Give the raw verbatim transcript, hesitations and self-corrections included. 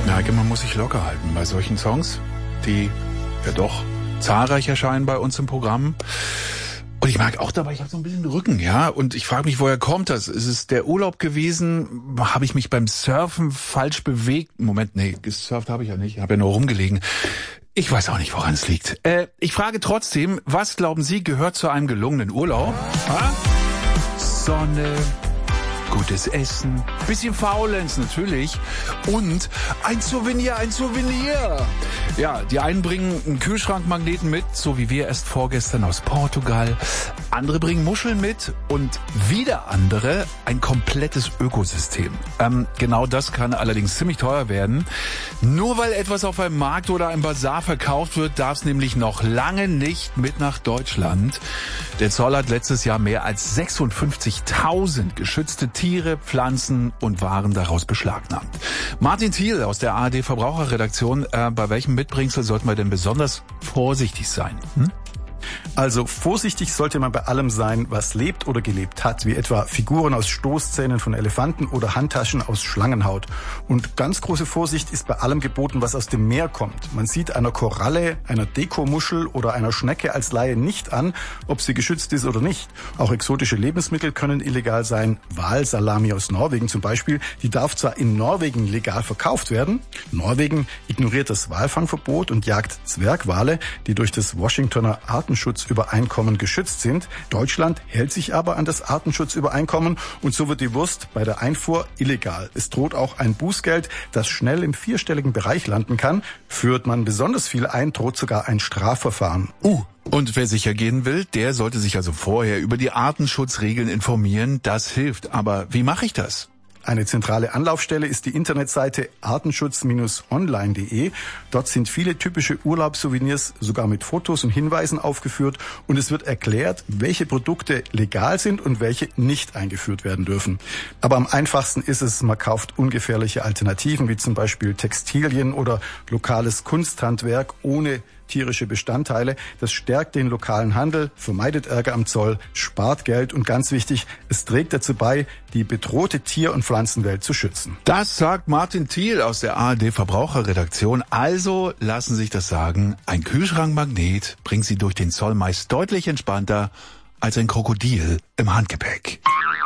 Neige, man muss sich locker halten bei solchen Songs, die ja doch zahlreich erscheinen bei uns im Programm. Und ich merke auch dabei, ich habe so ein bisschen Rücken, ja. Und ich frage mich, woher kommt das? Ist es der Urlaub gewesen? Habe ich mich beim Surfen falsch bewegt? Moment, nee, gesurft habe ich ja nicht. Ich habe ja nur rumgelegen. Ich weiß auch nicht, woran es liegt. Äh, ich frage trotzdem, was glauben Sie gehört zu einem gelungenen Urlaub? Ha? Sonne, gutes Essen, bisschen Faulenz natürlich und ein Souvenir, ein Souvenir. Ja, die einen bringen einen Kühlschrankmagneten mit, so wie wir erst vorgestern aus Portugal. Andere bringen Muscheln mit und wieder andere ein komplettes Ökosystem. Ähm, genau das kann allerdings ziemlich teuer werden. Nur weil etwas auf einem Markt oder einem Bazar verkauft wird, darf es nämlich noch lange nicht mit nach Deutschland. Der Zoll hat letztes Jahr mehr als sechsundfünfzigtausend geschützte Tiere, Pflanzen und Waren daraus beschlagnahmt. Martin Thiel aus der A R D Verbraucherredaktion, äh, bei welchem Mitbringsel sollte man denn besonders vorsichtig sein? Hm? Also vorsichtig sollte man bei allem sein, was lebt oder gelebt hat, wie etwa Figuren aus Stoßzähnen von Elefanten oder Handtaschen aus Schlangenhaut. Und ganz große Vorsicht ist bei allem geboten, was aus dem Meer kommt. Man sieht einer Koralle, einer Dekomuschel oder einer Schnecke als Laie nicht an, ob sie geschützt ist oder nicht. Auch exotische Lebensmittel können illegal sein. Walsalami aus Norwegen zum Beispiel, die darf zwar in Norwegen legal verkauft werden. Norwegen ignoriert das Walfangverbot und jagt Zwergwale, die durch das Washingtoner Artenschutzübereinkommen geschützt sind. Deutschland hält sich aber an das Artenschutzübereinkommen und so wird die Wurst bei der Einfuhr illegal. Es droht auch ein Bußgeld, das schnell im vierstelligen Bereich landen kann. Führt man besonders viel ein, droht sogar ein Strafverfahren. Uh. Und wer sicher gehen will, der sollte sich also vorher über die Artenschutzregeln informieren. Das hilft. Aber wie mache ich das? Eine zentrale Anlaufstelle ist die Internetseite artenschutz online punkt de. Dort sind viele typische Urlaubssouvenirs sogar mit Fotos und Hinweisen aufgeführt und es wird erklärt, welche Produkte legal sind und welche nicht eingeführt werden dürfen. Aber am einfachsten ist es, man kauft ungefährliche Alternativen wie zum Beispiel Textilien oder lokales Kunsthandwerk ohne tierische Bestandteile. Das stärkt den lokalen Handel, vermeidet Ärger am Zoll, spart Geld und ganz wichtig, es trägt dazu bei, die bedrohte Tier- und Pflanzenwelt zu schützen. Das sagt Martin Thiel aus der A R D Verbraucherredaktion. Also lassen Sie sich das sagen, ein Kühlschrankmagnet bringt Sie durch den Zoll meist deutlich entspannter als ein Krokodil im Handgepäck.